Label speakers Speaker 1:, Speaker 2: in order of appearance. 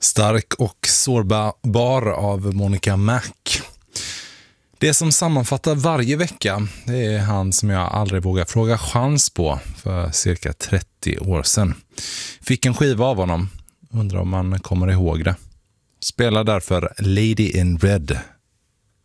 Speaker 1: Stark och sårbar av Monica Mac. Det som sammanfattar varje vecka, det är han som jag aldrig vågar fråga chans på för cirka 30 år sedan. Fick en skiva av honom, undrar om man kommer ihåg det. Spelar därför Lady in Red